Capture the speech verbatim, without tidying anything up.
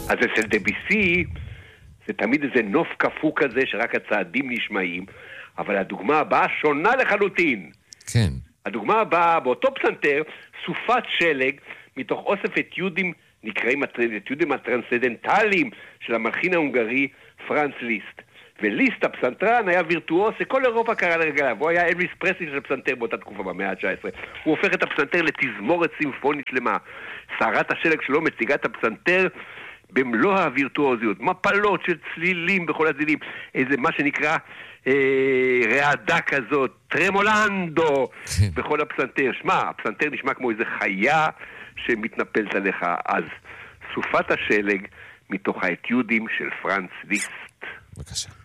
אז אצל דביסי זה תמיד איזה נוף כפו כזה שרק הצעדים נשמעים, אבל הדוגמה הבאה שונה לחלוטין. כן. הדוגמה הבאה, באותו פסנתר, סופת שלג, מתוך אוסף אתיודים, נקראים אתיודים הטרנסדנטליים של המלחין ההונגרי פרנץ ליסט. וליסט הפסנתרן היה וירטואוס, שכל אירופה קרא לרגליו. הוא היה אלוויס פרסלי של הפסנתר באותה תקופה במאה ה-תשע עשרה. הוא הופך את הפסנתר לתזמורת סימפונית שלמה. סערת השלג שלו מציגה את הפסנתר במלוא הווירטואוזיות. מפלות של צלילים בכל הצלילים. איזה מה שנקרא אה, רעדה כזאת, טרמולנדו בכל הפסנתר. שמע, הפסנתר נשמע כמו איזה חיה שמתנפלת עליך. אז סופת השלג מתוך האתיודים של פרנץ ליסט. בבקשה.